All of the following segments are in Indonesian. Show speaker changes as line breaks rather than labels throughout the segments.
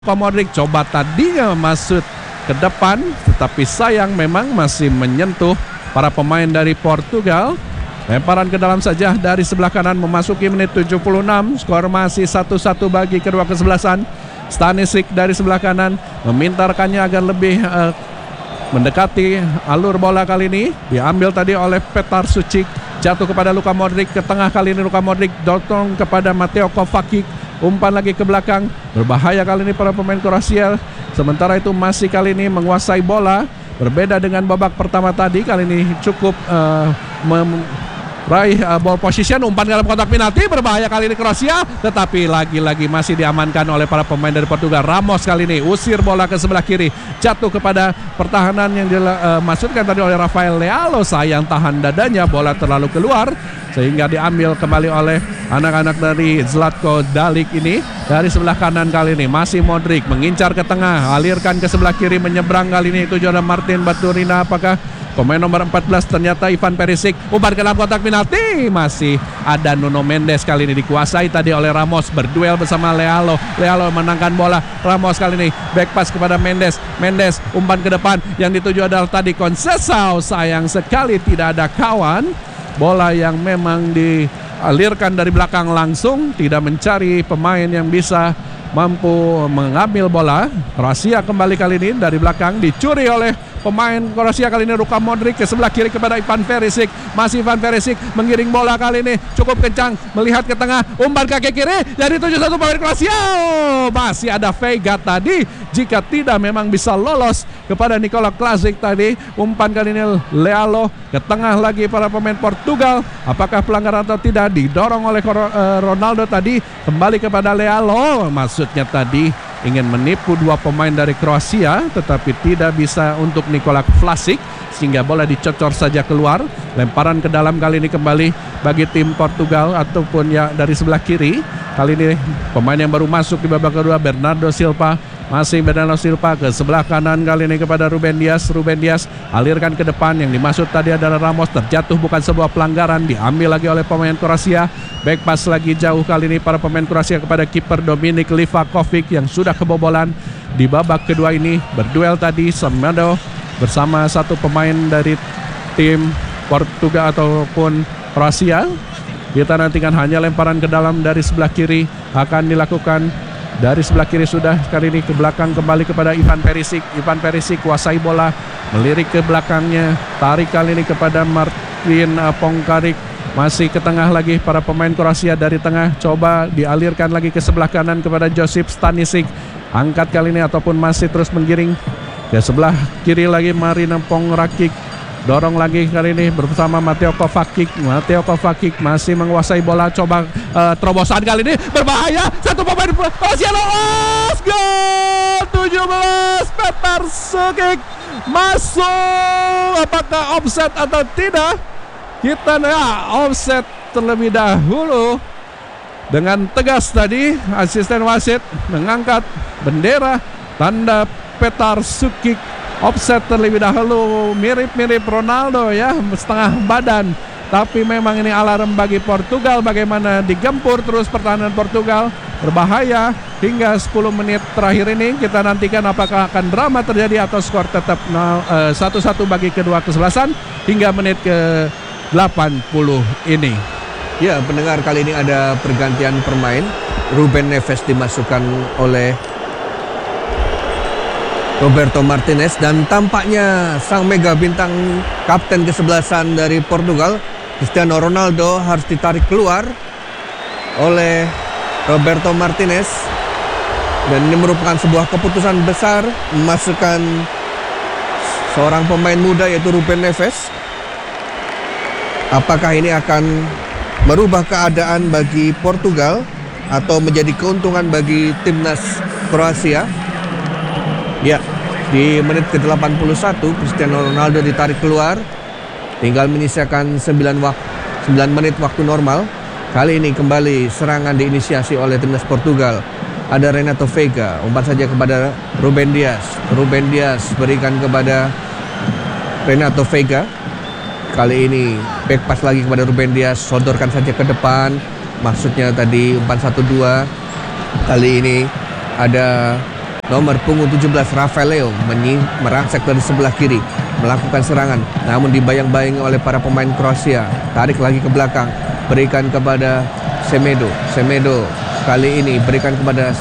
Luka Modric coba tadinya masuk ke depan, tetapi sayang memang masih menyentuh para pemain dari Portugal. Lemparan ke dalam saja dari sebelah kanan memasuki menit 76. Skor masih 1-1 bagi kedua kesebelasan. Stanisic dari sebelah kanan meminta rekannya agar lebih mendekati alur bola kali ini. Diambil tadi oleh Petar Sucic. Jatuh kepada Luka Modric. Ke tengah kali ini Luka Modric dorong kepada Mateo Kovacic. Umpan lagi ke belakang. Berbahaya kali ini para pemain Kroasia. Sementara itu masih kali ini menguasai bola. Berbeda dengan babak pertama tadi. Kali ini cukup meraih ball position. Umpan dalam kotak penalti. Berbahaya kali ini Kroasia. Tetapi lagi-lagi masih diamankan oleh para pemain dari Portugal. Ramos kali ini usir bola ke sebelah kiri. Jatuh kepada pertahanan yang dimaksudkan tadi oleh Rafael Leao. Sayang tahan dadanya. Bola terlalu keluar. Sehingga diambil kembali oleh anak-anak dari Zlatko Dalic ini. Dari sebelah kanan kali ini masih Modric mengincar ke tengah, alirkan ke sebelah kiri, menyeberang kali ini itu juga Martin Baturina. Apakah pemain nomor 14 ternyata Ivan Perisic. Umpan ke dalam kotak penalti. Masih ada Nuno Mendes kali ini dikuasai tadi oleh Ramos. Berduel bersama Leao. Leao menangkan bola. Ramos kali ini back pass kepada Mendes. Mendes umpan ke depan. Yang dituju adalah tadi Conceição. Sayang sekali tidak ada kawan. Bola yang memang dialirkan dari belakang langsung, tidak mencari pemain yang bisa mampu mengambil bola. Kroasia kembali kali ini dari belakang, dicuri oleh pemain Kroasia kali ini Luka Modric ke sebelah kiri kepada Ivan Perisic. Masih Ivan Perisic mengiring bola kali ini cukup kencang, melihat ke tengah, umpan kaki kiri dari 71 pemain Kroasia. Masih ada Veiga tadi, jika tidak memang bisa lolos kepada Nikola Klasic tadi. Umpan kali ini Leao ke tengah lagi para pemain Portugal. Apakah pelanggaran atau tidak? Didorong oleh Ronaldo tadi, kembali kepada Leao. Maksudnya tadi ingin menipu dua pemain dari Kroasia, tetapi tidak bisa untuk Nikola Vlasic, sehingga bola dicocor saja keluar. Lemparan ke dalam kali ini kembali bagi tim Portugal ataupun ya dari sebelah kiri. Kali ini pemain yang baru masuk di babak kedua, Bernardo Silva. Masih Bernardo Silva ke sebelah kanan kali ini kepada Ruben Dias. Ruben Dias alirkan ke depan. Yang dimaksud tadi adalah Ramos. Terjatuh bukan sebuah pelanggaran. Diambil lagi oleh pemain Kroasia. Back pass lagi jauh kali ini para pemain Kroasia kepada kiper Dominik Livakovic yang sudah kebobolan di babak kedua ini. Berduel tadi Semedo bersama satu pemain dari tim Portugal ataupun Kroasia. Kita nantikan hanya lemparan ke dalam dari sebelah kiri akan dilakukan. Dari sebelah kiri sudah kali ini ke belakang kembali kepada Ivan Perisic. Ivan Perisic kuasai bola, melirik ke belakangnya, tarik kali ini kepada Martin Pongkarik. Masih ke tengah lagi para pemain Kroasia dari tengah, coba dialirkan lagi ke sebelah kanan kepada Josip Stanisic. Angkat kali ini ataupun masih terus menggiring ke sebelah kiri lagi Marina Pongrakic. Dorong lagi kali ini bersama Mateo Kovacic. Mateo Kovacic masih menguasai bola. Coba terobosan kali ini berbahaya. Satu pemain Kroasia lolos. Gol 17. Petar Sucic masuk. Apakah offset atau tidak? Kita offset terlebih dahulu. Dengan tegas tadi asisten wasit mengangkat bendera tanda Petar Sucic. Offset terlebih dahulu, mirip-mirip Ronaldo ya, setengah badan. Tapi memang ini alarm bagi Portugal, bagaimana digempur terus pertahanan Portugal. Berbahaya hingga 10 menit terakhir ini. Kita nantikan apakah akan drama terjadi atau skor tetap 1-1 bagi kedua kesebelasan hingga menit ke 80 ini.
Ya, pendengar, kali ini ada pergantian pemain. Ruben Neves dimasukkan oleh Roberto Martinez, dan tampaknya sang mega bintang kapten kesebelasan dari Portugal, Cristiano Ronaldo, harus ditarik keluar oleh Roberto Martinez. Dan ini merupakan sebuah keputusan besar, memasukkan seorang pemain muda yaitu Ruben Neves. Apakah ini akan merubah keadaan bagi Portugal atau menjadi keuntungan bagi timnas Kroasia? Ya, di menit ke-81 Cristiano Ronaldo ditarik keluar. Tinggal menyisakan 9 menit waktu normal. Kali ini kembali serangan diinisiasi oleh timnas Portugal. Ada Renato Veiga, umpan saja kepada Ruben Dias. Ruben Dias berikan kepada Renato Veiga. Kali ini back pass lagi kepada Ruben Dias, sodorkan saja ke depan. Maksudnya tadi umpan 1-2. Kali ini ada Nomor punggung 17 Rafael Leo merangsek dari sebelah kiri, melakukan serangan, namun dibayang-bayangi oleh para pemain Kroasia. Tarik lagi ke belakang, berikan kepada Semedo. Semedo kali ini berikan kepada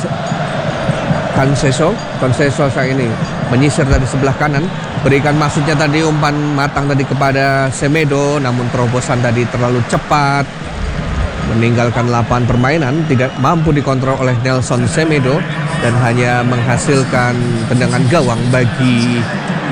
Conceição. Conceição saat ini menyisir dari sebelah kanan, berikan maksudnya tadi umpan matang tadi kepada Semedo, namun terobosan tadi terlalu cepat, meninggalkan lapangan permainan, tidak mampu dikontrol oleh Nelson Semedo dan hanya menghasilkan tendangan gawang bagi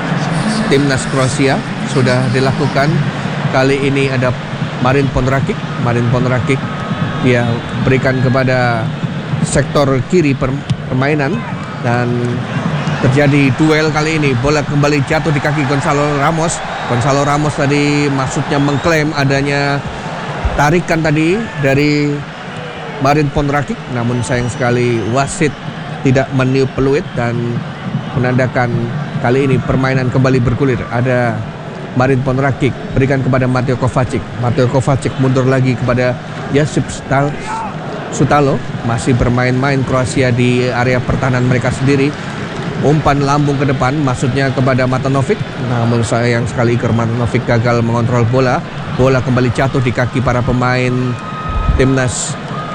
timnas Kroasia. Sudah dilakukan kali ini ada Marin Pondrakic. Marin Pondrakic dia berikan kepada sektor kiri permainan dan terjadi duel kali ini. Bola kembali jatuh di kaki Gonzalo Ramos. Gonzalo Ramos tadi maksudnya mengklaim adanya tarikan tadi dari Marin Pondrakic, namun sayang sekali wasit tidak meniup peluit dan menandakan kali ini permainan kembali bergulir. Ada Marin Pondrakic berikan kepada Mateo Kovacic. Mateo Kovacic mundur lagi kepada Josip Sutalo. Masih bermain-main Kroasia di area pertahanan mereka sendiri. Umpan lambung ke depan, maksudnya kepada Matanovic, namun sayang sekali Matanovic gagal mengontrol bola. Bola kembali jatuh di kaki para pemain timnas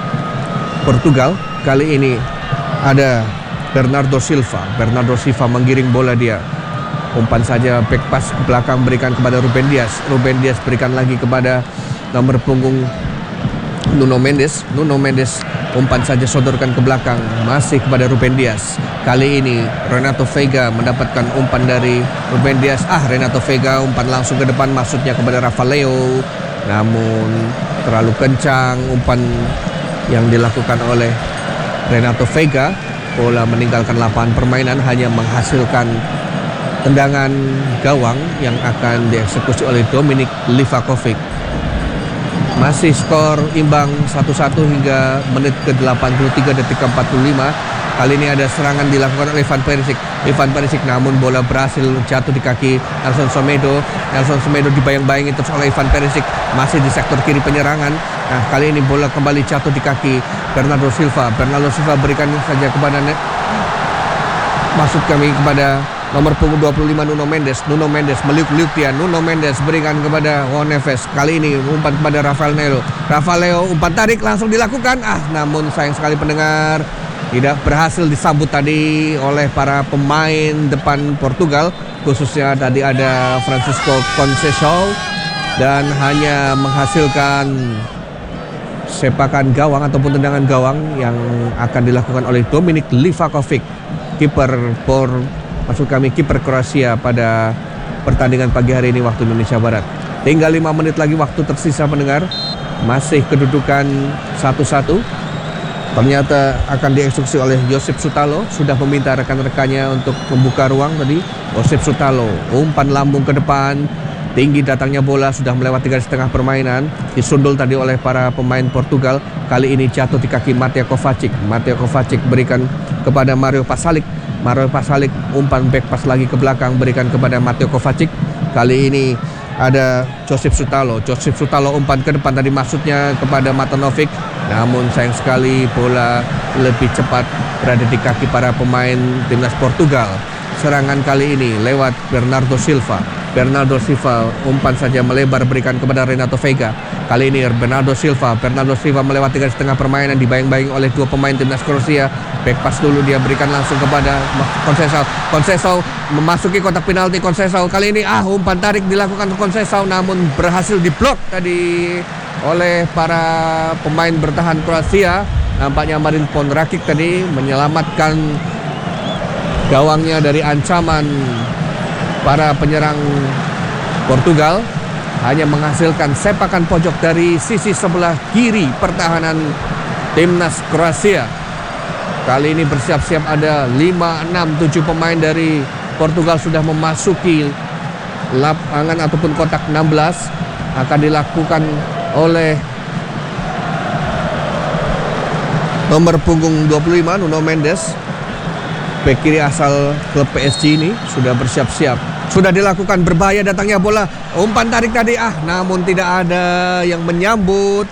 Portugal. Kali ini ada Bernardo Silva. Bernardo Silva menggiring bola dia. Umpan saja back pass ke belakang, berikan kepada Ruben Dias. Ruben Dias berikan lagi kepada nomor punggung Nuno Mendes. Nuno Mendes umpan saja sodorkan ke belakang, masih kepada Ruben Dias. Kali ini Renato Veiga mendapatkan umpan dari Ruben Dias. Renato Veiga umpan langsung ke depan, maksudnya kepada Rafael Leo, namun terlalu kencang umpan yang dilakukan oleh Renato Veiga. Bola meninggalkan lapangan permainan, hanya menghasilkan tendangan gawang yang akan dieksekusi oleh Dominik Livakovic. Masih skor imbang 1-1 hingga menit ke-83 detik ke-45. Kali ini ada serangan dilakukan oleh Ivan Perisic. Ivan Perisic, namun bola berhasil jatuh di kaki Nelson Semedo. Nelson Semedo dibayang-bayangi terus oleh Ivan Perisic, masih di sektor kiri penyerangan. Nah, kali ini bola kembali jatuh di kaki Bernardo Silva. Bernardo Silva berikan saja kepada kepada nomor punggung 25 Nuno Mendes. Nuno Mendes meliuk-liuk dia. Nuno Mendes berikan kepada Juan Neves. Kali ini umpan kepada Rafael Leo. Rafael Leo umpan tarik langsung dilakukan. Namun sayang sekali pendengar, tidak berhasil disambut tadi oleh para pemain depan Portugal. Khususnya tadi ada Francisco Conceição, dan hanya menghasilkan sepakan gawang ataupun tendangan gawang yang akan dilakukan oleh Dominik Livakovic, kiper Kroasia pada pertandingan pagi hari ini waktu Indonesia Barat. Tinggal 5 menit lagi waktu tersisa pendengar. Masih kedudukan 1-1. Ternyata akan dieksekusi oleh Josip Sutalo. Sudah meminta rekan-rekannya untuk membuka ruang tadi. Josip Sutalo umpan lambung ke depan. Tinggi datangnya bola, sudah melewati garis tengah permainan. Disundul tadi oleh para pemain Portugal. Kali ini jatuh di kaki Mateo Kovacic. Mateo Kovacic berikan kepada Mario Pasalic. Mario Pasalic umpan back pass lagi ke belakang, berikan kepada Mateo Kovacic. Kali ini ada Josip Sutalo. Josip Sutalo umpan ke depan tadi, maksudnya kepada Matanovic, namun sayang sekali bola lebih cepat berada di kaki para pemain timnas Portugal. Serangan kali ini lewat Bernardo Silva. Bernardo Silva umpan saja melebar, berikan kepada Renato Veiga. Kali ini Bernardo Silva melewati garis tengah permainan, dibayang-bayangi oleh dua pemain timnas Kroasia. Back pass dulu dia berikan langsung kepada Conceição. Conceição memasuki kotak penalti. Conceição kali ini umpan tarik dilakukan untuk Conceição, namun berhasil diblok tadi oleh para pemain bertahan Kroasia. Nampaknya Marin Pondrakic tadi menyelamatkan gawangnya dari ancaman para penyerang Portugal. Hanya menghasilkan sepakan pojok dari sisi sebelah kiri pertahanan timnas Kroasia. Kali ini bersiap-siap ada 5, 6, 7 pemain dari Portugal sudah memasuki lapangan ataupun kotak 16. Akan dilakukan oleh nomor punggung 25 Nuno Mendes. Bek kiri asal klub PSG ini sudah bersiap-siap. Sudah dilakukan, berbahaya datangnya bola. Umpan tarik tadi, namun tidak ada yang menyambut.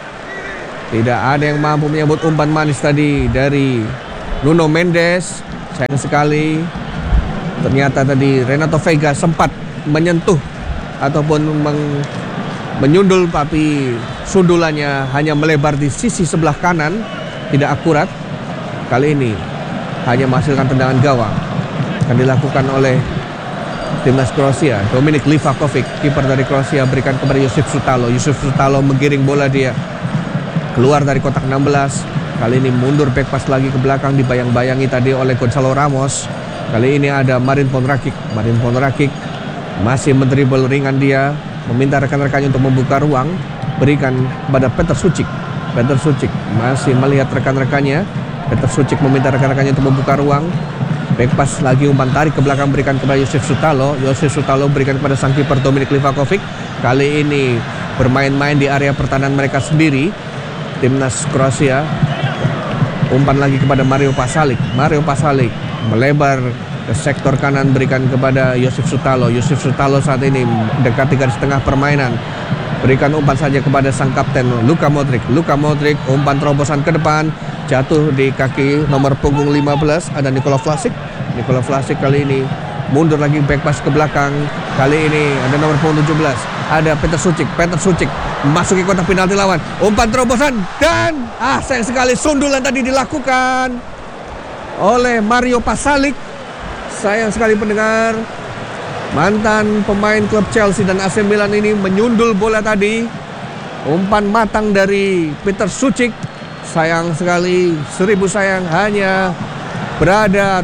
Tidak ada yang mampu menyambut umpan manis tadi dari Nuno Mendes. Sayang sekali ternyata tadi Renato Vega sempat menyentuh ataupun menyundul, tapi sundulannya hanya melebar di sisi sebelah kanan, tidak akurat. Kali ini hanya menghasilkan tendangan gawang. Akan dilakukan oleh timnas Kroasia. Dominik Livakovic, kiper dari Kroasia, berikan kepada Josip Sutalo. Josip Sutalo menggiring bola dia keluar dari kotak 16. Kali ini mundur back pass lagi ke belakang, dibayang-bayangi tadi oleh Gonzalo Ramos. Kali ini ada Marin Ponrakic. Marin Ponrakic masih mendribble ringan dia, meminta rekan-rekannya untuk membuka ruang, berikan kepada Petar Sucic. Petar Sucic masih melihat rekan-rekannya. Petar Sucic meminta rekan-rekannya untuk membuka ruang. Back pass lagi, umpan tarik ke belakang, berikan kepada Josip Sutalo. Josip Sutalo berikan kepada sang kiper Dominik Livakovic. Kali ini bermain-main di area pertahanan mereka sendiri, timnas Kroasia. Umpan lagi kepada Mario Pasalic. Mario Pasalic melebar ke sektor kanan, berikan kepada Josip Sutalo. Josip Sutalo saat ini dekati garis tengah permainan, berikan umpan saja kepada sang kapten Luka Modric. Luka Modric, umpan terobosan ke depan, jatuh di kaki nomor punggung 15, ada Nikola Vlasic. Nikola Vlasic kali ini mundur lagi, back pass ke belakang. Kali ini ada nomor punggung 17, ada Petar Sucic. Petar Sucic masuki kotak penalti lawan, umpan terobosan, dan sayang sekali sundulan tadi dilakukan oleh Mario Pasalic. Sayang sekali pendengar, mantan pemain klub Chelsea dan AC Milan ini menyundul bola tadi. Umpan matang dari Petar Sucic. Sayang sekali, seribu sayang, hanya berada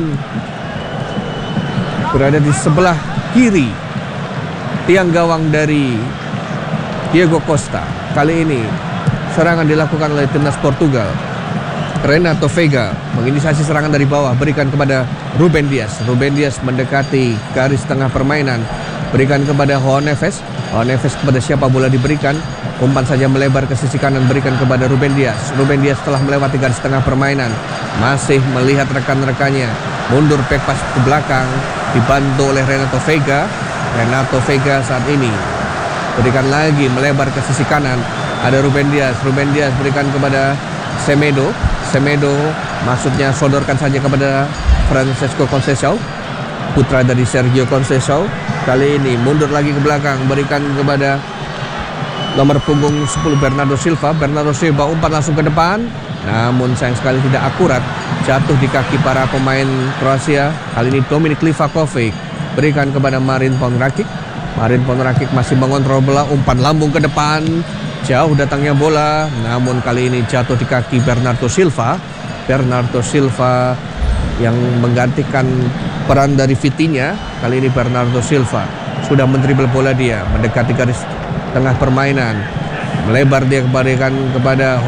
di sebelah kiri tiang gawang dari Diego Costa. Kali ini serangan dilakukan oleh timnas Portugal. Renato Vega menginisiasi serangan dari bawah, berikan kepada Ruben Dias. Ruben Dias mendekati garis tengah permainan, berikan kepada João Neves. João Neves kepada siapa bola diberikan, umpan saja melebar ke sisi kanan, berikan kepada Ruben Dias. Ruben Dias telah melewati garis tengah permainan, masih melihat rekan-rekannya, mundur back pass ke belakang, dibantu oleh Renato Vega. Renato Vega saat ini berikan lagi, melebar ke sisi kanan, ada Ruben Dias. Ruben Dias berikan kepada Semedo. Semedo maksudnya sodorkan saja kepada Francesco Conceição, putra dari Sergio Conceição. Kali ini mundur lagi ke belakang, berikan kepada nomor punggung 10 Bernardo Silva. Bernardo Silva umpan langsung ke depan, namun sayang sekali tidak akurat, jatuh di kaki para pemain Kroasia. Kali ini Dominik Livakovic berikan kepada Marin Ponrakic. Marin Ponrakic masih mengontrol bola, umpan lambung ke depan, jauh datangnya bola, namun kali ini jatuh di kaki Bernardo Silva. Bernardo Silva yang menggantikan peran dari Vitinha. Kali ini Bernardo Silva sudah mendribel bola, dia mendekati garis tengah permainan, melebar dia kepada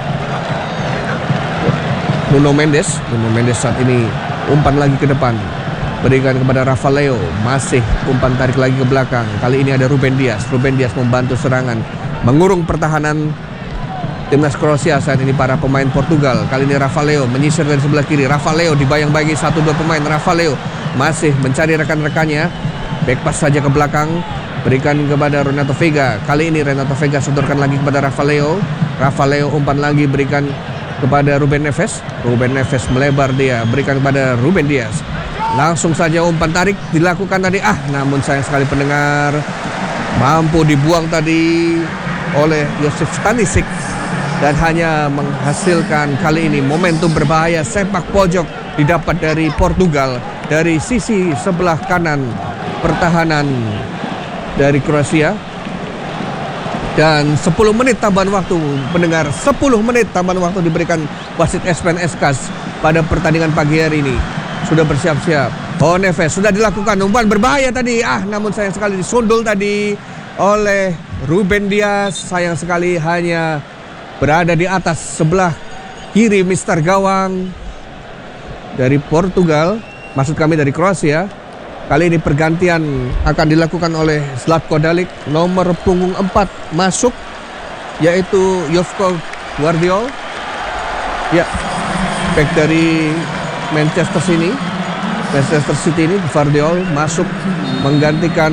Nuno Mendes. Nuno Mendes saat ini umpan lagi ke depan, berikan kepada Rafael Leo, masih umpan tarik lagi ke belakang. Kali ini ada Ruben Dias. Ruben Dias membantu serangan, mengurung pertahanan timnas Kroasia saat ini para pemain Portugal. Kali ini Rafael Leo menyisir dari sebelah kiri. Rafael Leo dibayang-bayangi 1-2 pemain. Rafael Leo masih mencari rekan-rekannya, back pass saja ke belakang, berikan kepada Renato Vega. Kali ini Renato Vega sodorkan lagi kepada Rafael Leo. Rafael Leo umpan lagi, berikan kepada Ruben Neves. Ruben Neves melebar dia, berikan kepada Ruben Dias. Langsung saja umpan tarik dilakukan tadi, namun sayang sekali pendengar, mampu dibuang tadi oleh Josip Stanisic dan hanya menghasilkan kali ini momentum berbahaya. Sepak pojok didapat dari Portugal dari sisi sebelah kanan pertahanan dari Kroasia. Dan 10 menit tambahan waktu, pendengar, 10 menit tambahan waktu diberikan wasit Espen Eskas pada pertandingan pagi hari ini. Sudah bersiap-siap. Oh, Neves sudah dilakukan, umpan berbahaya tadi, namun sayang sekali disundul tadi oleh Ruben Dias. Sayang sekali hanya berada di atas sebelah kiri mister gawang dari Portugal, maksud kami dari Kroasia. Kali ini pergantian akan dilakukan oleh Zlatko Dalic. Nomor punggung 4 masuk, yaitu Joško Gvardiol. Ya, back dari Manchester City ini, Gvardiol masuk menggantikan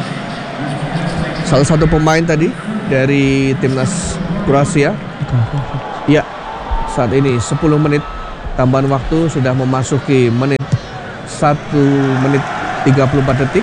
salah satu pemain tadi dari timnas Kroasia. Ya, saat ini 10 menit tambahan waktu sudah memasuki 1 menit 34 detik.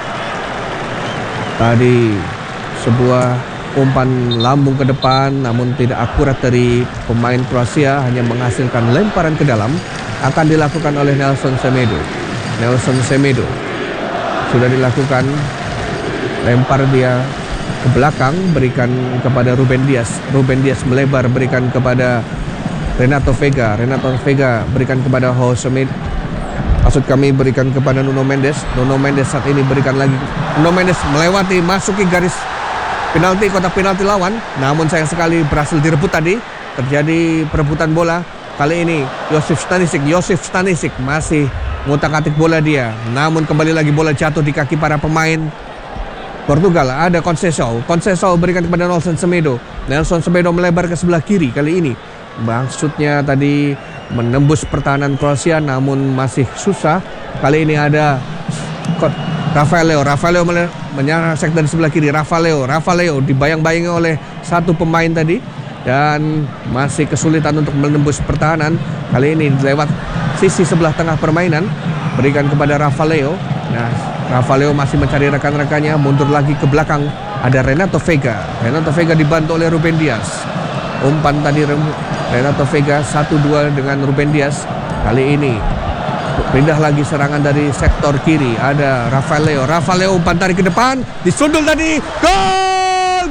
Tadi sebuah umpan lambung ke depan namun tidak akurat dari pemain Kroasia, hanya menghasilkan lemparan ke dalam. Akan dilakukan oleh Nelson Semedo. Nelson Semedo sudah dilakukan, lempar dia ke belakang, berikan kepada Ruben Dias. Ruben Dias melebar, berikan kepada Renato Vega. Renato Vega berikan kepada Jose, maksud kami berikan kepada Nuno Mendes. Nuno Mendes saat ini berikan lagi. Nuno Mendes melewati, masuki garis penalti, kotak penalti lawan. Namun sayang sekali berhasil direbut tadi. Terjadi perebutan bola. Kali ini Josip Stanisic masih ngutak-atik bola dia. Namun kembali lagi bola jatuh di kaki para pemain Portugal. Ada Conceição berikan kepada Nelson Semedo. Nelson Semedo melebar ke sebelah kiri kali ini. Maksudnya tadi menembus pertahanan Kroasia namun masih susah. Kali ini ada Rafael Leo menyerang sektor dari sebelah kiri. Rafael Leo dibayang-bayangi oleh satu pemain tadi dan masih kesulitan untuk menembus pertahanan. Kali ini lewat sisi sebelah tengah permainan, berikan kepada Rafael Leo. Nah, Rafael Leo masih mencari rekan-rekannya, mundur lagi ke belakang. Ada Renato Vega dibantu oleh Ruben Dias. Umpan tadi Renato Vega 1-2 dengan Ruben Dias. Kali ini pindah lagi serangan dari sektor kiri. Ada Rafael Leo umpan tarik ke depan, disundul tadi. Gol!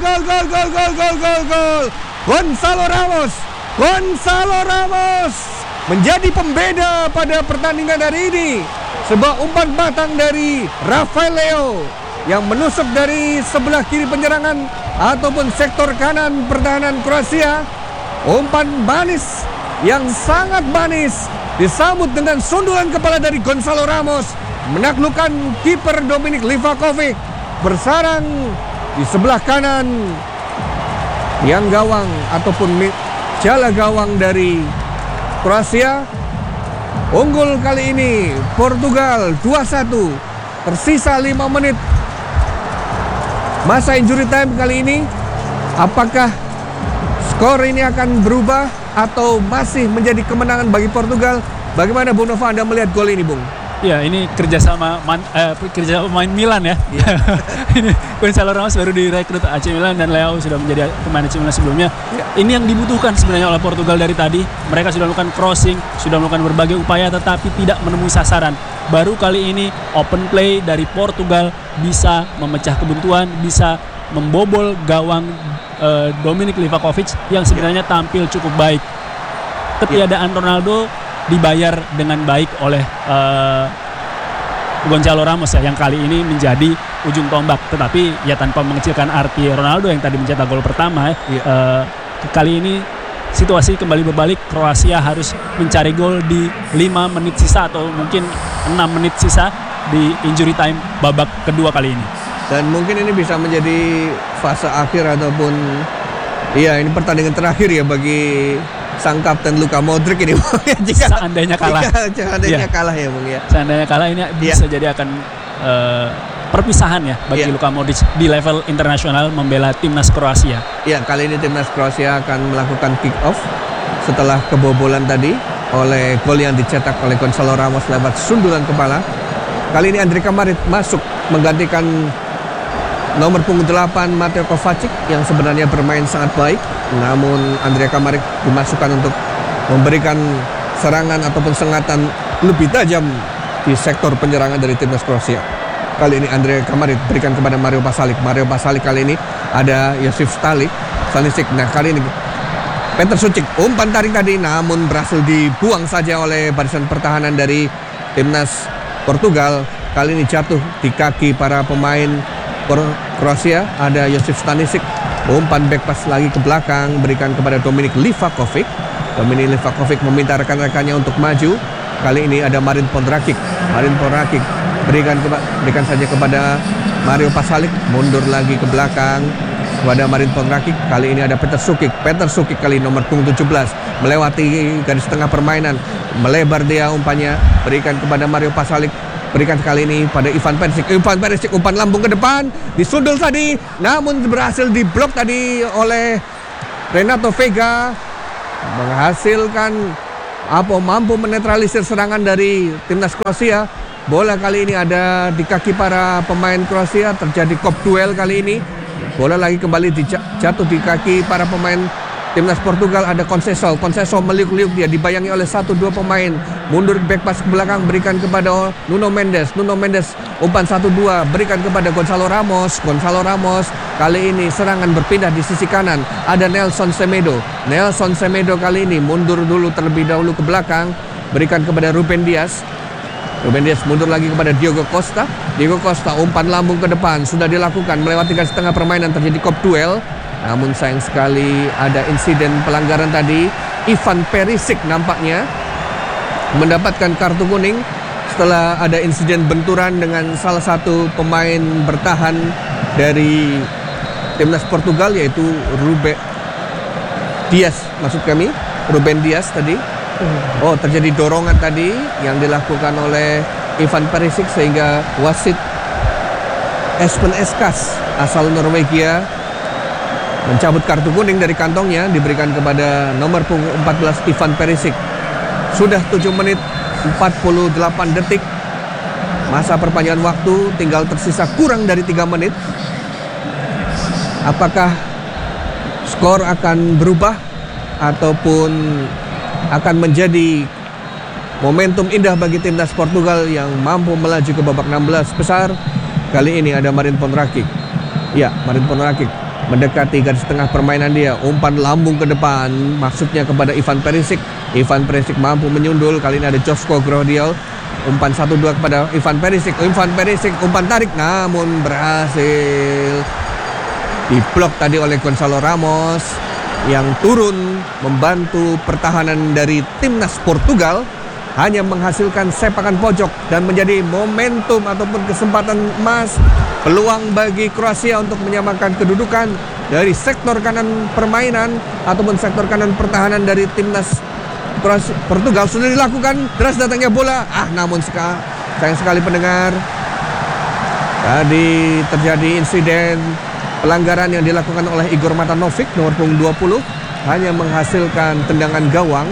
Gonzalo Ramos menjadi pembeda pada pertandingan hari ini. Sebuah umpan batang dari Rafael Leo yang menusuk dari sebelah kiri penyerangan ataupun sektor kanan pertahanan Kroasia. Umpan manis yang sangat manis disambut dengan sundulan kepala dari Gonzalo Ramos, menaklukkan kiper Dominik Livakovic. Bersarang di sebelah kanan yang gawang ataupun jala gawang dari Kroasia. Unggul kali ini Portugal 2-1. Tersisa 5 menit masa injury time kali ini. Apakah skor ini akan berubah atau masih menjadi kemenangan bagi Portugal? Bagaimana Bung Nova, Anda melihat gol ini, Bung?
Ya, ini kerjasama pemain Milan ya. Ini Gonzalo Ramos baru direkrut AC Milan dan Leo sudah menjadi pemain AC Milan sebelumnya. Ini yang dibutuhkan sebenarnya oleh Portugal dari tadi. Mereka sudah melakukan crossing, sudah melakukan berbagai upaya tetapi tidak menemui sasaran. Baru kali ini open play dari Portugal bisa memecah kebuntuan, bisa membobol gawang Dominik Livakovic yang sebenarnya tampil cukup baik. Ketiadaan Ronaldo dibayar dengan baik oleh Gonzalo Ramos ya, yang kali ini menjadi ujung tombak. Tetapi ya tanpa mengecilkan arti Ronaldo yang tadi mencetak gol pertama kali ini situasi kembali berbalik. Kroasia harus mencari gol di 5 menit sisa atau mungkin 6 menit sisa di injury time babak kedua kali ini.
Dan mungkin ini bisa menjadi fase akhir ataupun ini pertandingan terakhir ya bagi sang kapten Luka Modric ini. Jika
seandainya kalah.
Seandainya kalah ya, Bung ya.
Seandainya kalah ini bisa jadi akan perpisahan ya bagi Luka Modric di level internasional membela timnas Kroasia. Ya,
kali ini timnas Kroasia akan melakukan kick off setelah kebobolan tadi oleh gol yang dicetak oleh Gonzalo Ramos lewat sundulan kepala. Kali ini Andrija Kramaric masuk menggantikan nomor punggung 8 Mateo Kovacic yang sebenarnya bermain sangat baik. Namun Andrija Kramaric dimasukkan untuk memberikan serangan ataupun sengatan lebih tajam di sektor penyerangan dari timnas Kroasia. Kali ini Andrija Kramaric berikan kepada Mario Pasalic. Mario Pasalic kali ini ada Josip Stanisic. Nah, kali ini Petar Sucic umpan tarik tadi namun berhasil dibuang saja oleh barisan pertahanan dari timnas Portugal. Kali ini jatuh di kaki para pemain Kroasia. Ada Josip Stanisic, umpan back pass lagi ke belakang, berikan kepada Dominik Livakovic. Dominik Livakovic meminta rekan-rekannya untuk maju. Kali ini ada Marin Pondrakic. Berikan saja kepada Mario Pasalic, mundur lagi ke belakang kepada Marin Pondrakic. Kali ini ada Petar Sucic kali nomor punggung 17 melewati garis tengah permainan, melebar dia umpannya, berikan kepada Mario Pasalic. Berikan kali ini pada Ivan Perisic, umpan lambung ke depan, disundul tadi, namun berhasil diblok tadi oleh Renato Vega, menghasilkan apa mampu menetralisir serangan dari timnas Kroasia. Bola kali ini ada di kaki para pemain Kroasia, terjadi kop duel kali ini. Bola lagi kembali jatuh di kaki para pemain timnas Portugal. Ada Conceição meliuk-liuk, dia dibayangi oleh 1-2 pemain. Mundur back pass ke belakang, berikan kepada Nuno Mendes, umpan 1-2, berikan kepada Gonçalo Ramos. Kali ini serangan berpindah di sisi kanan. Ada Nelson Semedo kali ini mundur dulu terlebih dahulu ke belakang, berikan kepada Ruben Dias mundur lagi kepada Diogo Costa, umpan lambung ke depan sudah dilakukan, melewati garis tengah permainan, terjadi kop duel. Namun sayang sekali ada insiden pelanggaran tadi. Ivan Perisic nampaknya mendapatkan kartu kuning setelah ada insiden benturan dengan salah satu pemain bertahan dari timnas Portugal, yaitu Ruben Dias tadi. Terjadi dorongan tadi yang dilakukan oleh Ivan Perisic sehingga wasit Espen Eskas asal Norwegia mencabut kartu kuning dari kantongnya, diberikan kepada nomor punggung 14 Ivan Perisic. Sudah 7 menit 48 detik masa perpanjangan waktu, tinggal tersisa kurang dari 3 menit. Apakah skor akan berubah ataupun akan menjadi momentum indah bagi timnas Portugal yang mampu melaju ke babak 16 besar? Kali ini ada Marin Pongracic. Marin Pongracic mendekati garis tengah permainan dia, umpan lambung ke depan, maksudnya kepada Ivan Perisic. Mampu menyundul, kali ini ada Joško Gvardiol, umpan 1-2 kepada Ivan Perisic, umpan tarik namun berhasil diblok tadi oleh Gonçalo Ramos yang turun membantu pertahanan dari timnas Portugal, hanya menghasilkan sepakan pojok dan menjadi momentum ataupun kesempatan emas, peluang bagi Kroasia untuk menyamakan kedudukan dari sektor kanan permainan ataupun sektor kanan pertahanan dari timnas Portugal. Sudah dilakukan, deras datangnya bola, namun sayang sekali pendengar, tadi terjadi insiden pelanggaran yang dilakukan oleh Igor Matanovic nomor punggung 20, hanya menghasilkan tendangan gawang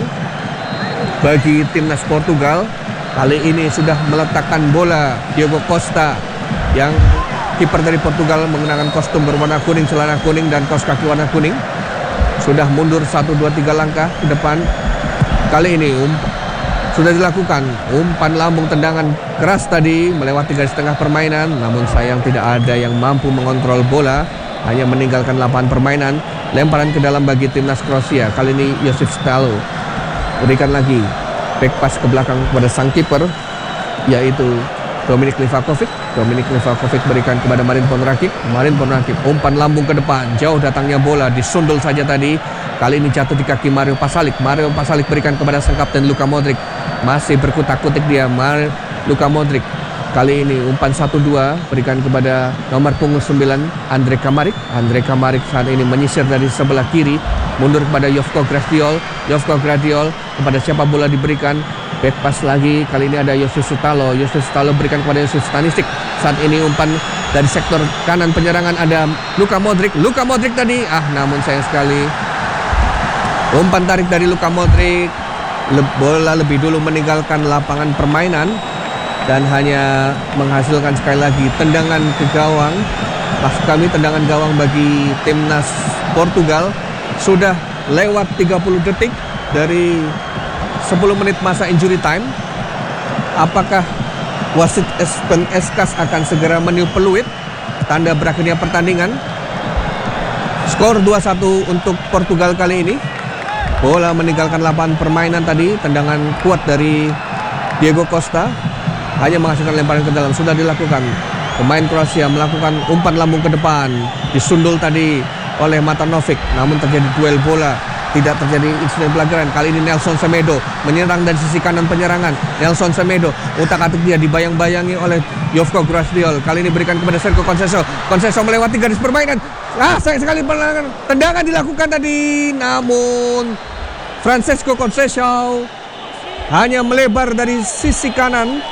bagi timnas Portugal. Kali ini sudah meletakkan bola Diogo Costa, yang kiper dari Portugal mengenakan kostum berwarna kuning, celana kuning dan kaos kaki warna kuning. Sudah mundur 1, 2, 3 langkah ke depan. Kali ini sudah dilakukan umpan lambung, tendangan keras tadi melewati garis tengah permainan, namun sayang tidak ada yang mampu mengontrol bola, hanya meninggalkan lapangan permainan. Lemparan ke dalam bagi timnas Kroasia. Kali ini Josip Stalo berikan lagi back pass ke belakang kepada sang kiper, yaitu Dominik Livakovic berikan kepada Marin Pongracic, umpan lambung ke depan, jauh datangnya bola, disundul saja tadi. Kali ini jatuh di kaki Mario Pasalic berikan kepada sang kapten Luka Modric, masih berkutak-kutik dia, Luka Modric. Kali ini umpan 1-2 berikan kepada nomor punggung 9 Andre Kramaric saat ini menyisir dari sebelah kiri, mundur kepada Joško Gvardiol, kepada siapa bola diberikan, back pass lagi, kali ini ada Josip Sutalo berikan kepada Josip Stanisic. Saat ini umpan dari sektor kanan penyerangan, ada Luka Modric tadi, namun sayang sekali umpan tarik dari Luka Modric, bola lebih dulu meninggalkan lapangan permainan dan hanya menghasilkan sekali lagi tendangan ke gawang. Maksud kami tendangan gawang bagi timnas Portugal. Sudah lewat 30 detik dari 10 menit masa injury time. Apakah wasit Espen Eskas akan segera meniup peluit tanda berakhirnya pertandingan? Skor 2-1 untuk Portugal kali ini. Bola meninggalkan lapangan permainan tadi, tendangan kuat dari Diogo Costa, hanya menghasilkan lemparan ke dalam. Sudah dilakukan, pemain Kroasia melakukan umpan lambung ke depan, disundul tadi oleh Matanovic, namun terjadi duel bola, tidak terjadi insiden pelanggaran. Kali ini Nelson Semedo menyerang dari sisi kanan penyerangan. Utak-atik dia dibayang-bayangi oleh Joško Gvardiol. Kali ini berikan kepada Sergio Conceição melewati garis permainan. Sayang sekali pelanggaran, tendangan dilakukan tadi, namun Francesco Conceição hanya melebar dari sisi kanan.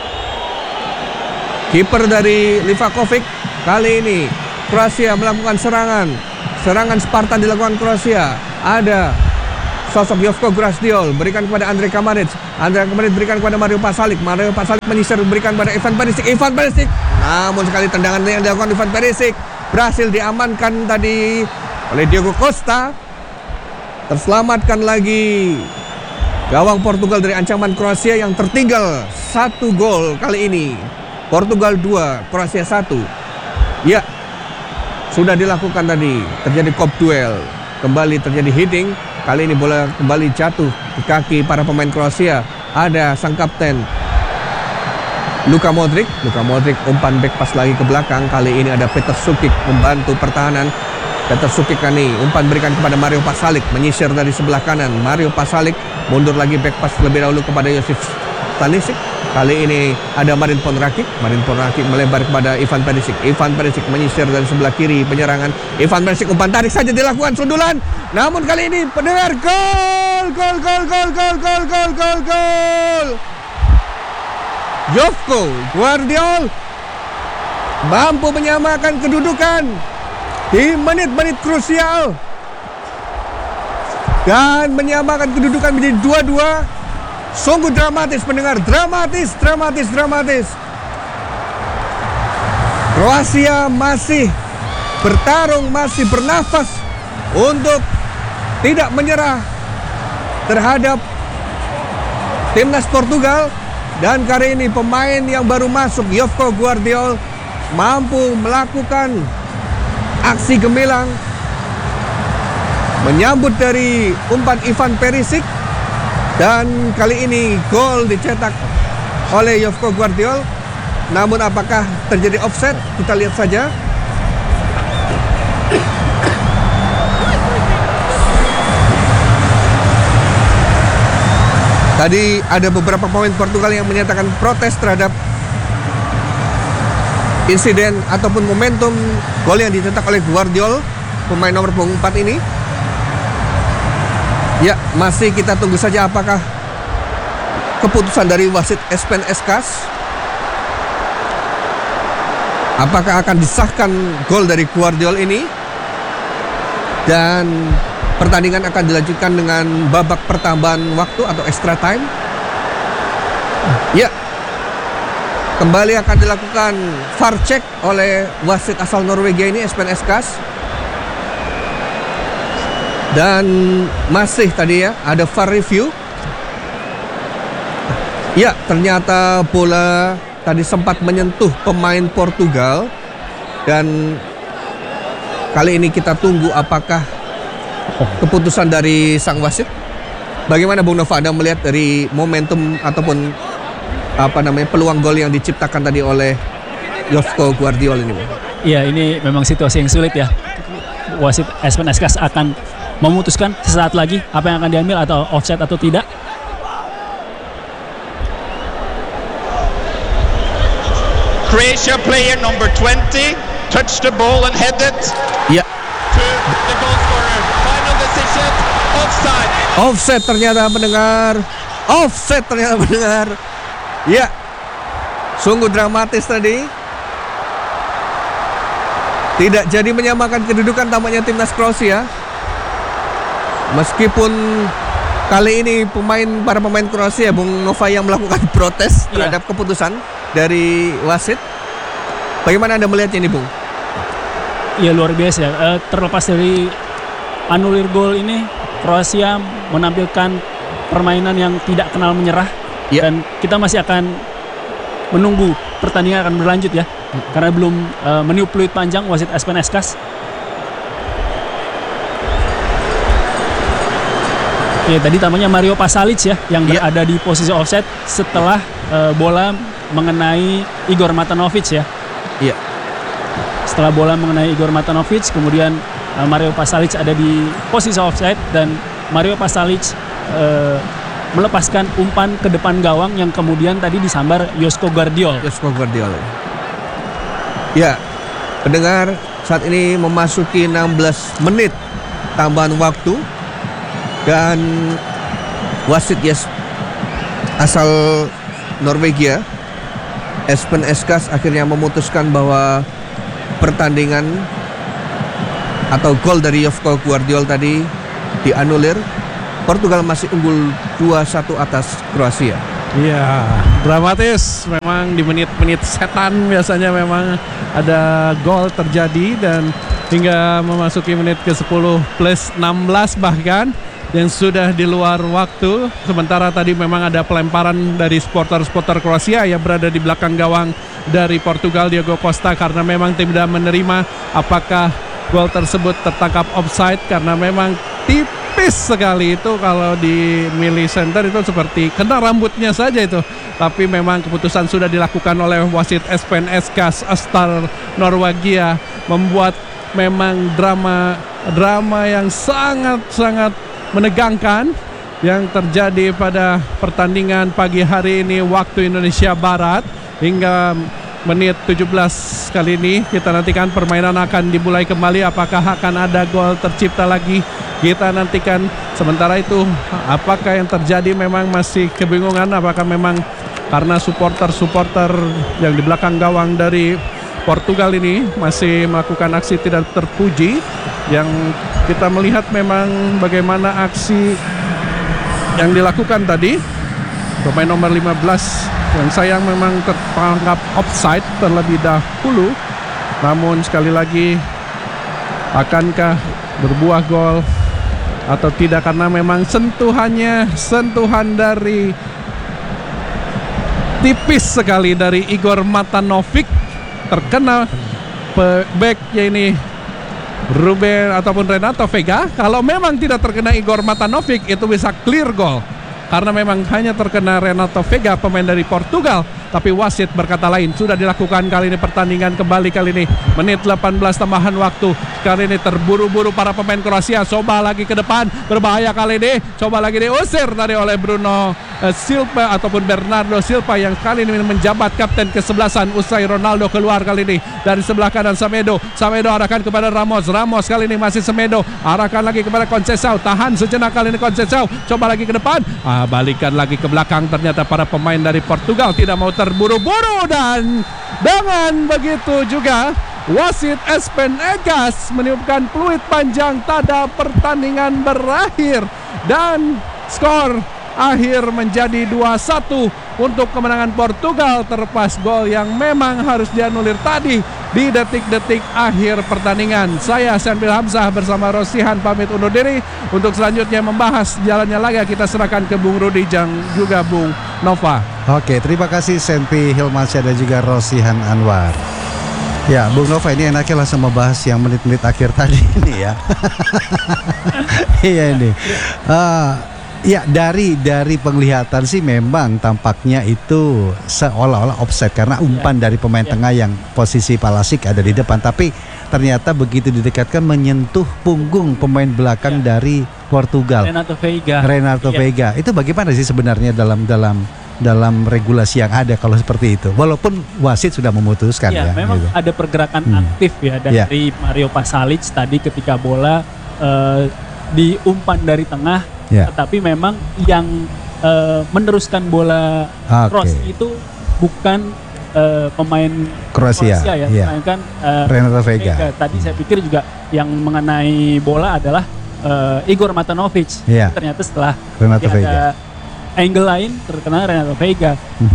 Kiper dari Livakovic. Kali ini Kroasia melakukan serangan Spartan dilakukan Kroasia. Ada sosok Joško Gvardiol, berikan kepada Andre Kramaric. Andre Kramaric berikan kepada Mario Pasalic. Mario Pasalic menyisir, berikan kepada Ivan Perisic. Ivan Perisic, namun sekali tendangan yang dilakukan Ivan Perisic berhasil diamankan tadi oleh Diogo Costa. Terselamatkan lagi gawang Portugal dari ancaman Kroasia yang tertinggal 1 gol kali ini. Portugal 2, Kroasia 1. Ya, sudah dilakukan tadi. Terjadi kop duel. Kembali terjadi hitting. Kali ini bola kembali jatuh di kaki para pemain Kroasia. Ada sang kapten Luka Modric. Luka Modric umpan back pas lagi ke belakang. Kali ini ada Petar Sukic membantu pertahanan. Petar Sukic nih umpan berikan kepada Mario Pasalic, menyisir dari sebelah kanan. Mario Pasalic mundur lagi back pas terlebih dahulu kepada Josip Stanisic. Kali ini ada Marin Pongracic. Marin Pongracic melebar kepada Ivan Perisic. Ivan Perisic menyisir dari sebelah kiri penyerangan. Ivan Perisic umpan tarik saja dilakukan sundulan. Namun kali ini pendengar gol. Joško Gvardiol mampu menyamakan kedudukan di menit-menit krusial dan menyamakan kedudukan menjadi 2-2. Sungguh dramatis pendengar, dramatis. Kroasia masih bertarung, masih bernafas untuk tidak menyerah terhadap timnas Portugal. Dan kali ini pemain yang baru masuk, Joško Gvardiol, mampu melakukan aksi gemilang menyambut dari umpan Ivan Perisic. Dan kali ini gol dicetak oleh Joško Gvardiol. Namun apakah terjadi offset? Kita lihat saja. Tadi ada beberapa pemain Portugal yang menyatakan protes terhadap insiden ataupun momentum gol yang dicetak oleh Gvardiol, pemain nomor punggung 4 ini. Ya, masih kita tunggu saja apakah keputusan dari wasit Espen Eskas. Apakah akan disahkan gol dari Gvardiol ini. Dan pertandingan akan dilanjutkan dengan babak pertambahan waktu atau extra time. Ya, kembali akan dilakukan VAR check oleh wasit asal Norwegia ini, Espen Eskas. Dan masih tadi ya ada VAR review. Ya, ternyata bola tadi sempat menyentuh pemain Portugal. Dan kali ini kita tunggu apakah keputusan dari sang wasit. Bagaimana Bung Nova, Anda melihat dari momentum ataupun peluang gol yang diciptakan tadi oleh Joško Gvardiol ini?
Iya, ini memang situasi yang sulit ya. Wasit Espen Eskas akan memutuskan sesaat lagi apa yang akan diambil, atau offside atau tidak.
Croatia player number 20 touched the ball and headed
Ya,
to the goal scorer. Final decision, offside.
offset ternyata mendengar. Ya, sungguh dramatis tadi. Tidak jadi menyamakan kedudukan tampaknya timnas Kroasia. Meskipun kali ini para pemain Kroasia, Bung Nova, yang melakukan protes terhadap keputusan dari wasit. Bagaimana Anda melihatnya ini, Bung?
Ya, luar biasa ya. Terlepas dari anulir gol ini, Kroasia menampilkan permainan yang tidak kenal menyerah. Dan kita masih akan menunggu pertandingan akan berlanjut ya. Karena belum meniup peluit panjang wasit Espen Eskas. Ya, tadi tampaknya Mario Pasalic ya yang berada di posisi offside setelah bola mengenai Igor Matanovic ya.
Iya.
Setelah bola mengenai Igor Matanovic, kemudian Mario Pasalic ada di posisi offside dan Mario Pasalic melepaskan umpan ke depan gawang yang kemudian tadi disambar Joško Gvardiol.
Ya, pendengar, saat ini memasuki 16 menit tambahan waktu. Dan wasit asal Norwegia, Espen Eskas, akhirnya memutuskan bahwa pertandingan atau gol dari Joško Gvardiol tadi dianulir Portugal masih unggul 2-1 atas Kroasia.
Iya, dramatis memang di menit-menit setan biasanya memang ada gol terjadi dan hingga memasuki menit ke-10 plus 16 bahkan yang sudah di luar waktu. Sementara tadi memang ada pelemparan dari supporter Kroasia yang berada di belakang gawang dari Portugal, Diogo Costa, karena memang tidak menerima apakah gol tersebut tertangkap offside karena memang tipis sekali itu, kalau di Mili Center itu seperti kena rambutnya saja itu. Tapi memang keputusan sudah dilakukan oleh wasit Espen Eskas Astar Norwegia, membuat memang drama yang sangat menegangkan yang terjadi pada pertandingan pagi hari ini waktu Indonesia Barat. Hingga menit 17 kali ini kita nantikan permainan akan dimulai kembali. Apakah akan ada gol tercipta lagi, kita nantikan. Sementara itu apakah yang terjadi, memang masih kebingungan. Apakah memang karena supporter yang di belakang gawang dari Portugal ini masih melakukan aksi tidak terpuji. Yang kita melihat memang bagaimana aksi yang dilakukan tadi pemain nomor 15 yang sayang memang tertangkap offside terlebih dahulu. Namun sekali lagi, akankah berbuah gol atau tidak, karena memang sentuhan dari tipis sekali dari Igor Matanovic terkena backnya ini Ruben ataupun Renato Vega. Kalau memang tidak terkena Igor Matanovic, itu bisa clear gol. Karena memang hanya terkena Renato Vega, pemain dari Portugal. Tapi wasit berkata lain. Sudah dilakukan kali ini pertandingan kembali kali ini. Menit 18 tambahan waktu. Kali ini terburu-buru para pemain Kroasia. Coba lagi ke depan. Berbahaya kali ini. Coba lagi diusir tadi oleh Bruno Silva ataupun Bernardo Silva yang kali ini menjabat kapten ke-11 usai Ronaldo keluar kali ini. Dari sebelah kanan Semedo arahkan kepada Ramos kali ini masih Semedo, arahkan lagi kepada Conceição, tahan sejenak kali ini Conceição, coba lagi ke depan, balikan lagi ke belakang. Ternyata para pemain dari Portugal tidak mau terburu-buru, dan dengan begitu juga wasit Espen Egas meniupkan peluit panjang tanda pertandingan berakhir, dan skor akhir menjadi 2-1 untuk kemenangan Portugal, terlepas gol yang memang harus dianulir tadi di detik-detik akhir pertandingan. Saya Sanbil Hamzah bersama Rosihan pamit undur diri. Untuk selanjutnya membahas jalannya laga, kita serahkan ke Bung Rudi dan juga Bung Nova.
Oke, terima kasih Senpi Hilmansyah dan juga Rosihan Anwar. Ya, Bung Nova, ini enaknya langsung membahas yang menit-menit akhir tadi ini ya. Iya ini. Ya, dari penglihatan sih memang tampaknya itu seolah-olah offside karena umpan dari pemain tengah yang posisi Pulisic ada di depan, tapi ternyata begitu didekatkan menyentuh punggung pemain belakang dari Portugal, Renato Vega. Itu bagaimana sih sebenarnya dalam regulasi yang ada kalau seperti itu? Walaupun wasit sudah memutuskan ya.
Memang gitu. Ada pergerakan aktif ya dari Mario Pasalic tadi ketika bola diumpan dari tengah. Tetapi memang yang meneruskan bola cross itu bukan pemain Kroasia ya, melainkan
Renato Vega.
Tadi saya pikir juga yang mengenai bola adalah Igor Matanovic. Ternyata setelah
Renato Vega
ada angle lain terkena Renato Vega.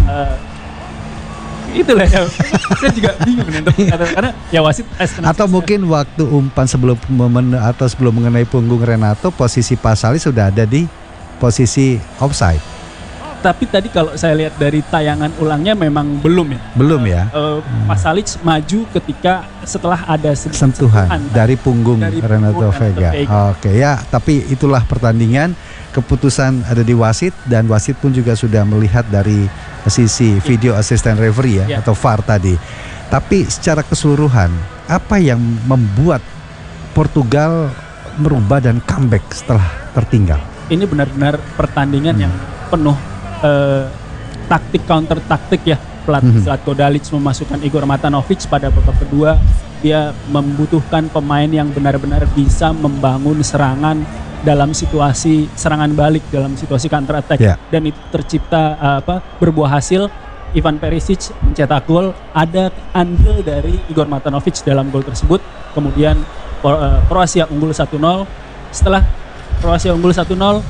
Itulah ya, saya juga bingung karena ya wasit
atau mungkin waktu umpan sebelum mengenai punggung Renato, posisi Pasalic sudah ada di posisi offside.
Tapi tadi kalau saya lihat dari tayangan ulangnya memang belum ya. Pasalic maju ketika setelah ada
sentuhan dari punggung Renato Vega. Oke ya, tapi itulah pertandingan. Keputusan ada di wasit, dan wasit pun juga sudah melihat dari sisi video assistant referee atau VAR tadi. Tapi secara keseluruhan, apa yang membuat Portugal merubah dan comeback setelah tertinggal?
Ini benar-benar pertandingan yang penuh taktik counter taktik ya. Pelatih Zlatko Dalic memasukkan Igor Matanovic pada babak kedua. Dia membutuhkan pemain yang benar-benar bisa membangun serangan dalam situasi serangan balik, dalam situasi counter attack, dan itu tercipta berbuah hasil. Ivan Perisic mencetak gol, ada andil dari Igor Matanovic dalam gol tersebut. Kemudian Kroasia unggul 1-0. Setelah Kroasia unggul 1-0,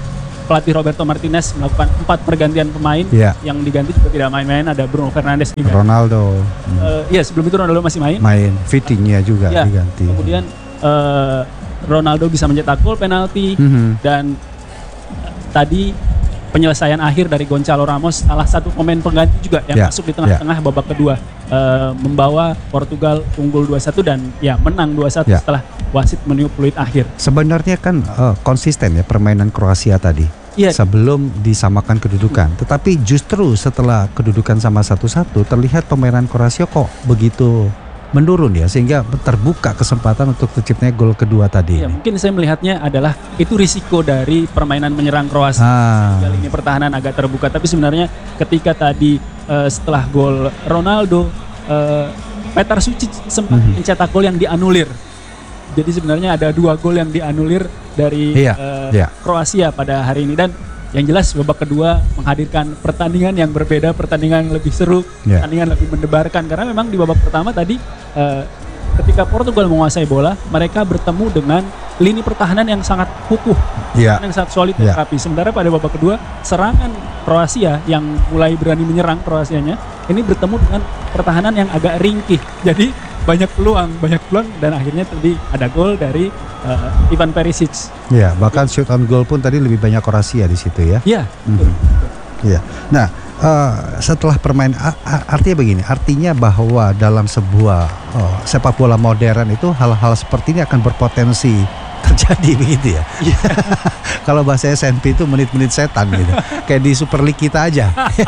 pelatih Roberto Martinez melakukan 4 pergantian pemain.
Iya.
Yang diganti juga tidak main-main, ada Bruno Fernandes diganti.
Ronaldo
Iya, sebelum itu Ronaldo masih main.
Fittingnya juga
Ya,
diganti.
kemudian Ronaldo bisa mencetak gol penalti dan tadi penyelesaian akhir dari Gonçalo Ramos, salah satu pemain pengganti juga yang
Ya,
masuk di tengah-tengah babak kedua, membawa Portugal unggul 2-1 dan ya menang 2-1
Ya.
setelah wasit meniup peluit akhir.
Sebenarnya kan konsisten ya permainan Kroasia tadi.
Iya.
Sebelum disamakan kedudukan, tetapi justru setelah kedudukan sama 1-1 terlihat permainan Kroasia kok begitu menurun ya, sehingga terbuka kesempatan untuk terciptanya gol kedua tadi.
Ya, mungkin saya melihatnya adalah itu risiko dari permainan menyerang Kroasia. Lini pertahanan agak terbuka, tapi sebenarnya ketika tadi setelah gol Ronaldo, Petar Sucic sempat mencetak gol yang dianulir. Jadi sebenarnya ada 2 gol yang dianulir dari Kroasia pada hari ini, dan yang jelas babak kedua menghadirkan pertandingan yang berbeda, pertandingan yang lebih seru, pertandingan lebih mendebarkan, karena memang di babak pertama tadi ketika Portugal menguasai bola, mereka bertemu dengan lini pertahanan yang sangat kukuh, yang sangat solid dan rapi. Sementara pada babak kedua, serangan Kroasia yang mulai berani menyerang Kroasianya ini bertemu dengan pertahanan yang agak ringkih. Jadi banyak peluang dan akhirnya tadi ada gol dari Ivan Perisic.
Ya, bahkan shoot on goal pun tadi lebih banyak Kroasia di situ ya.
Iya.
Iya. Nah, setelah permainan artinya begini, artinya bahwa dalam sebuah sepak bola modern itu hal-hal seperti ini akan berpotensi terjadi begitu ya. Kalau bahasa SMP itu menit-menit setan gitu. Kayak di Super League kita aja.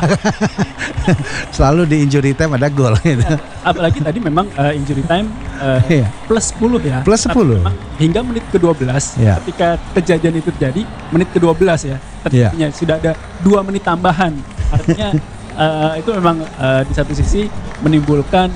Selalu di injury time ada gol gitu.
Apalagi tadi memang injury time plus 10 ya.
Plus 10.
Hingga menit ke-12 ketika kejadian itu terjadi, menit ke-12 ya. Terjadinya sudah ada 2 menit tambahan. Artinya itu memang di satu sisi menimbulkan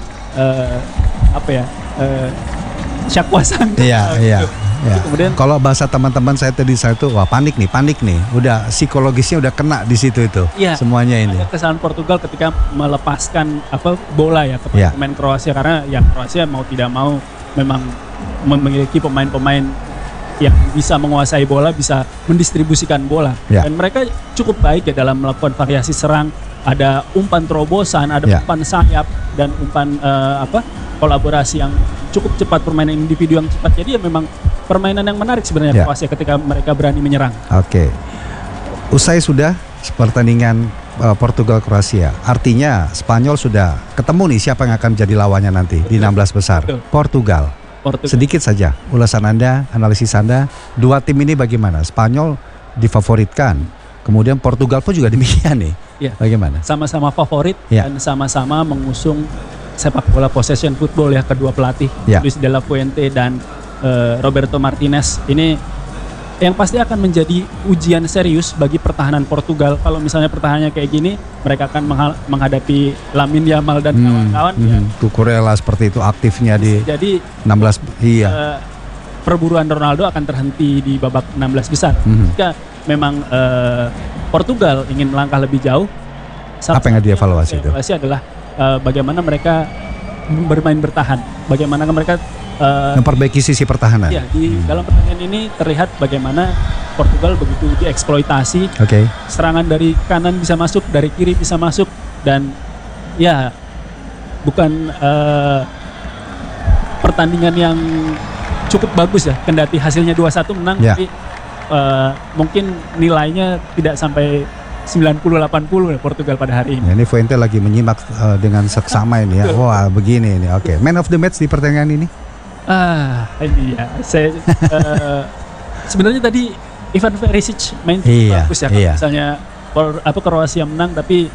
syakwasan.
Iya. Ya.
Kemudian
kalau bahasa teman-teman saya tadi wah panik nih, udah psikologisnya udah kena di situ itu, semuanya ini.
Ada kesalahan Portugal ketika melepaskan bola ya kepada pemain Kroasia, karena ya Kroasia mau tidak mau memang memiliki pemain-pemain yang bisa menguasai bola, bisa mendistribusikan bola, dan mereka cukup baik ya dalam melakukan variasi serang. Ada umpan terobosan, ada umpan sayap, dan umpan kolaborasi yang cukup cepat, permainan individu yang cepat. Jadi ya memang permainan yang menarik sebenarnya Kroasia ketika mereka berani menyerang.
Oke. Usai sudah pertandingan Portugal Kroasia. Artinya Spanyol sudah ketemu nih siapa yang akan menjadi lawannya nanti di 16 besar. Portugal. Sedikit saja ulasan Anda, analisis Anda, 2 tim ini bagaimana? Spanyol difavoritkan. Kemudian Portugal pun juga demikian nih. Bagaimana?
Sama-sama favorit dan sama-sama mengusung sepak bola possession football ya, kedua pelatih Luis de la Fuente dan Roberto Martinez. Ini yang pasti akan menjadi ujian serius bagi pertahanan Portugal. Kalau misalnya pertahanannya kayak gini, mereka akan menghadapi Lamine Yamal dan kawan-kawan.
Cucurella seperti itu aktifnya di
jadi
16.
Perburuan Ronaldo akan terhenti di babak 16 besar. Jika memang Portugal ingin melangkah lebih jauh,
apa yang dievaluasi itu?
Evaluasi adalah bagaimana mereka bermain bertahan, bagaimana mereka
memperbaiki sisi pertahanan.
Ya, di dalam pertandingan ini terlihat bagaimana Portugal begitu dieksploitasi. Serangan dari kanan bisa masuk, dari kiri bisa masuk, dan ya bukan pertandingan yang cukup bagus ya. Kendati hasilnya 2-1 menang, tapi mungkin nilainya tidak sampai 90-80 Portugal pada hari ini.
Ini Fuente lagi menyimak dengan seksama ini ya. Wah begini ini. Man of the match di pertandingan ini?
Ini ya. Saya sebenarnya tadi Ivan Perisic main bagus ya. Misalnya Kroasia menang, tapi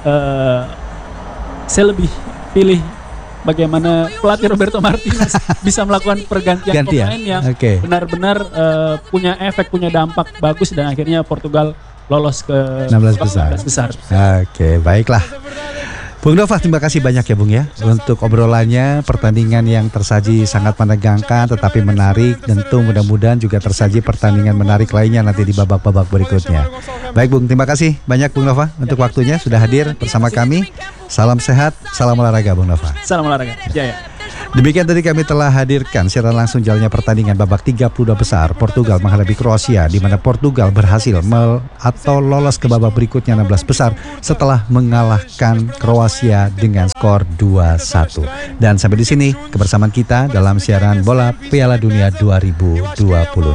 saya lebih pilih bagaimana pelatih Roberto Martinez bisa melakukan pergantian pemain yang benar-benar punya efek, punya dampak bagus, dan akhirnya Portugal lolos ke
16 besar. Oke, baiklah. Bung Nova, terima kasih banyak ya Bung ya untuk obrolannya. Pertandingan yang tersaji sangat menegangkan tetapi menarik, dan tentu mudah-mudahan juga tersaji pertandingan menarik lainnya nanti di babak-babak berikutnya. Baik Bung, terima kasih banyak Bung Nova untuk waktunya sudah hadir bersama kami. Salam sehat, salam olahraga Bung Nova.
Salam olahraga. Jaya.
Demikian tadi kami telah hadirkan siaran langsung jalannya pertandingan babak 32 besar Portugal menghadapi Kroasia, di mana Portugal berhasil lolos ke babak berikutnya 16 besar setelah mengalahkan Kroasia dengan skor 2-1. Dan sampai di sini kebersamaan kita dalam siaran bola Piala Dunia 2026.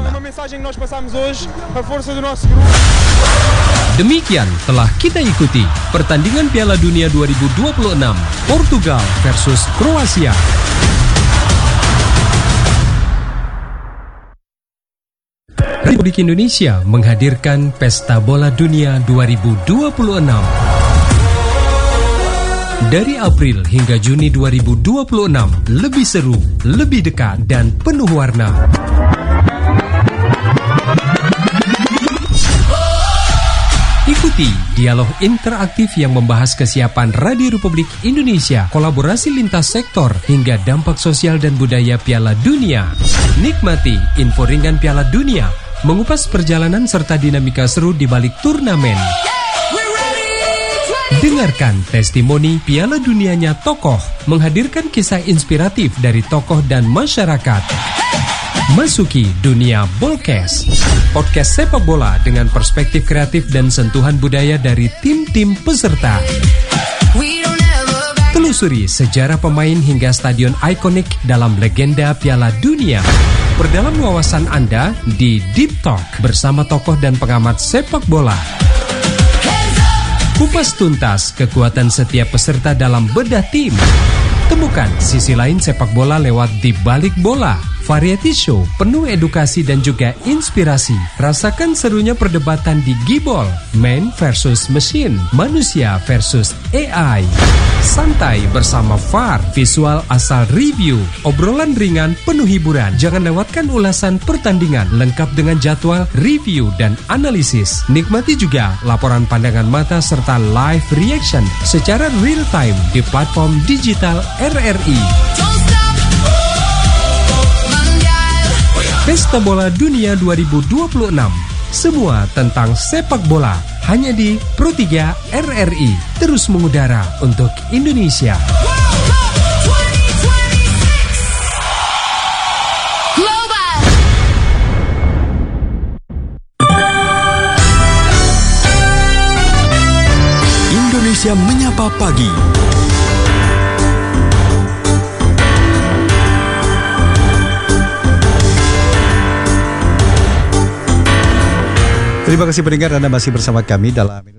Demikian telah kita ikuti pertandingan Piala Dunia 2026 Portugal versus Kroasia. Republik Indonesia menghadirkan Pesta Bola Dunia 2026. Dari April hingga Juni 2026, lebih seru, lebih dekat, dan penuh warna. Ikuti dialog interaktif yang membahas kesiapan Radio Republik Indonesia, kolaborasi lintas sektor, hingga dampak sosial dan budaya Piala Dunia. Nikmati info ringan Piala Dunia, mengupas perjalanan serta dinamika seru di balik turnamen. Dengarkan testimoni Piala Dunianya tokoh, menghadirkan kisah inspiratif dari tokoh dan masyarakat. Masuki dunia Bolkes, podcast sepak bola dengan perspektif kreatif dan sentuhan budaya dari tim-tim peserta. Telusuri sejarah pemain hingga stadion ikonik dalam legenda Piala Dunia. Perdalam wawasan Anda di Deep Talk bersama tokoh dan pengamat sepak bola. Kupas tuntas kekuatan setiap peserta dalam bedah tim. Temukan sisi lain sepak bola lewat Di Balik Bola. Variety show penuh edukasi dan juga inspirasi. Rasakan serunya perdebatan di Gibol, man versus machine, manusia versus AI. Santai bersama VAR, visual asal review, obrolan ringan penuh hiburan. Jangan lewatkan ulasan pertandingan lengkap dengan jadwal, review, dan analisis. Nikmati juga laporan pandangan mata serta live reaction secara real time di platform digital RRI. Pesta Bola Dunia 2026. Semua tentang sepak bola hanya di Pro 3 RRI. Terus mengudara untuk Indonesia.
Indonesia Menyapa Pagi.
Terima kasih pendengar, Anda masih bersama kami dalam